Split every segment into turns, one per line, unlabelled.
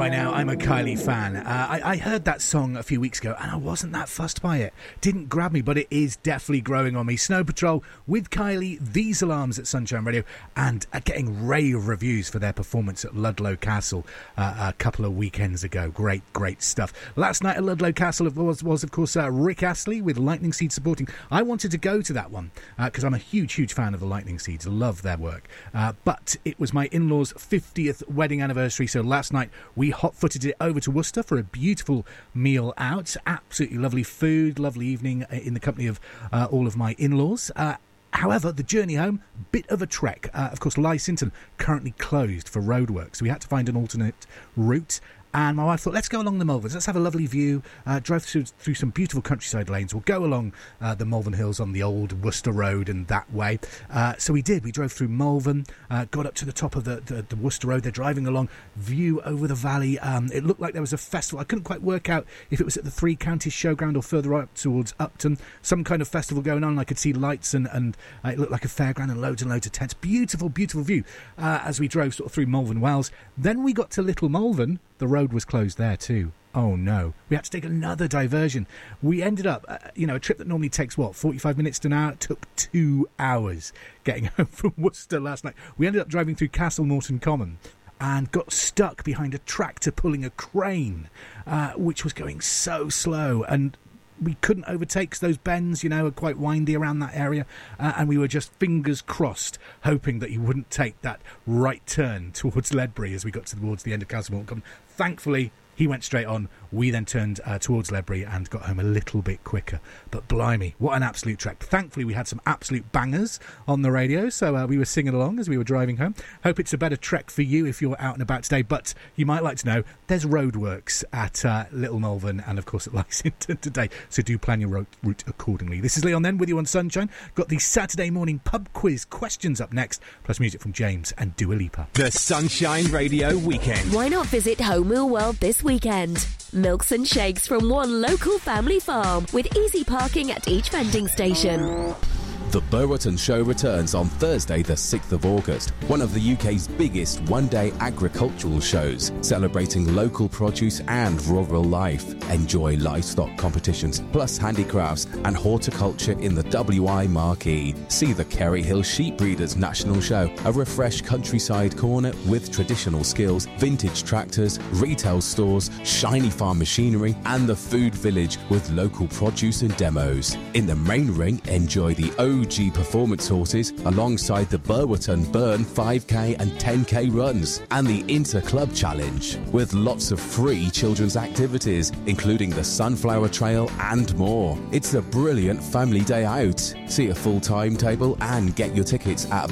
by now I'm a Kylie fan. I heard that song a few weeks ago and I wasn't that fussed by it. Didn't grab me, but it is definitely growing on me. Snow Patrol with Kylie, These Alarms at Sunshine Radio, and getting rave reviews for their performance at Ludlow Castle a couple of weekends ago. Great stuff. Last night at Ludlow Castle was of course, Rick Astley with Lightning Seeds supporting. I wanted to go to that one because I'm a huge fan of the Lightning Seeds. Love their work. But it was my in-laws' 50th wedding anniversary, so last night we hot-footed it over to Worcester for a beautiful meal out. Absolutely lovely food, lovely evening in the company of all of my in-laws. However, the journey home, bit of a trek. Of course, Lysington currently closed for roadwork, so we had to find an alternate route. And my wife thought, let's go along the Malverns. Let's have a lovely view. Drive through some beautiful countryside lanes. We'll go along the Malvern Hills on the old Worcester Road and that way. So we did. We drove through Malvern, got up to the top of the Worcester Road. They're driving along, view over the valley. It looked like there was a festival. I couldn't quite work out if it was at the Three Counties Showground or further up towards Upton. Some kind of festival going on. I could see lights and it looked like a fairground and loads of tents. Beautiful view as we drove sort of through Malvern Wells. Then we got to Little Malvern. The road was closed there too. Oh no. We had to take another diversion. We ended up, a trip that normally takes, 45 minutes to an hour? It took 2 hours getting home from Worcester last night. We ended up driving through Castle Norton Common and got stuck behind a tractor pulling a crane, which was going so slow, and we couldn't overtake because those bends, are quite windy around that area, and we were just fingers crossed, hoping that he wouldn't take that right turn towards Ledbury as we got towards the end of Castle Norton Common. Thankfully, he went straight on. We then turned towards Ledbury and got home a little bit quicker. But blimey, what an absolute trek. Thankfully, we had some absolute bangers on the radio, so we were singing along as we were driving home. Hope it's a better trek for you if you're out and about today, but you might like to know there's roadworks at Little Malvern and, of course, at Lysington today, so do plan your route accordingly. This is Leon then with you on Sunshine. Got the Saturday morning pub quiz questions up next, plus music from James and Dua Lipa.
The Sunshine Radio Weekend.
Why not visit Home Wheel World this weekend? Milks and shakes from one local family farm with easy parking at each vending station.
The Burwerton Show returns on Thursday the 6th of August, one of the UK's biggest one-day agricultural shows, celebrating local produce and rural life. Enjoy livestock competitions, plus handicrafts and horticulture in the WI Marquee. See the Kerry Hill Sheep Breeders National Show, a refreshed countryside corner with traditional skills, vintage tractors, retail stores, shiny farm machinery, and the food village with local produce and demos. In the main ring, enjoy the OG performance horses alongside the Burwerton Burn 5k and 10k runs and the Inter-Club Challenge, with lots of free children's activities, including the Sunflower Trail and more. It's a brilliant family day out. See a full timetable and get your tickets at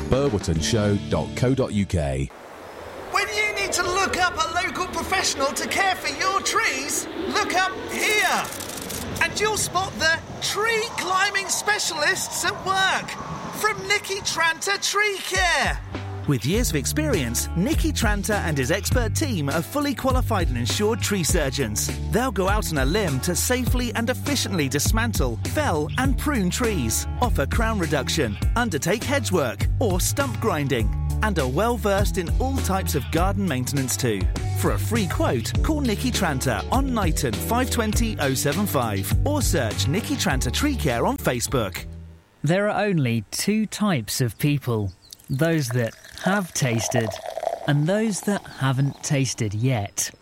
burwertonshow.co.uk.
When you need to look up a local professional to care for your trees, look up here. And you'll spot the tree climbing specialists at work from Nicky Tranter Tree Care.
With years of experience, Nicky Tranter and his expert team are fully qualified and insured tree surgeons. They'll go out on a limb to safely and efficiently dismantle, fell and prune trees, offer crown reduction, undertake hedge work or stump grinding, and are well versed in all types of garden maintenance too. For a free quote, call Nicky Tranter on Knighton 520 075 or search Nicky Tranter Tree Care on Facebook.
There are only two types of people. Those that have tasted and those that haven't tasted yet.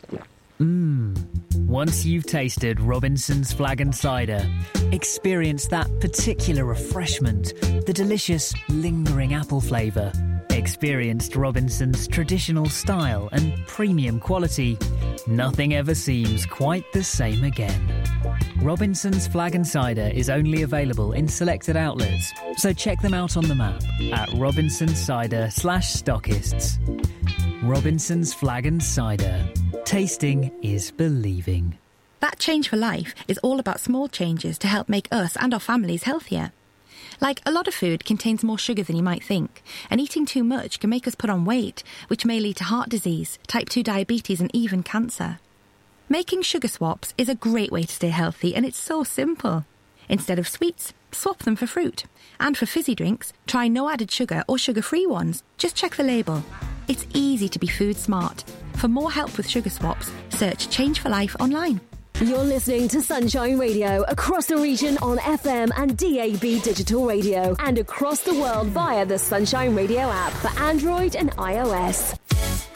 Once you've tasted Robinson's Flag and Cider, experience that particular refreshment, the delicious, lingering apple flavour. Experienced Robinson's traditional style and premium quality. Nothing ever seems quite the same again. Robinson's Flag and Cider is only available in selected outlets, so check them out on the map at robinsoncider/stockists. Robinson's Flag and Cider. Tasting is believing.
That Change for Life is all about small changes to help make us and our families healthier. Like, a lot of food contains more sugar than you might think, and eating too much can make us put on weight, which may lead to heart disease, type 2 diabetes and even cancer. Making sugar swaps is a great way to stay healthy, and it's so simple. Instead of sweets, swap them for fruit. And for fizzy drinks, try no added sugar or sugar-free ones. Just check the label. It's easy to be food smart. For more help with sugar swaps, search Change for Life online.
You're listening to Sunshine Radio across the region on FM and DAB digital radio and across the world via the Sunshine Radio app for Android and iOS.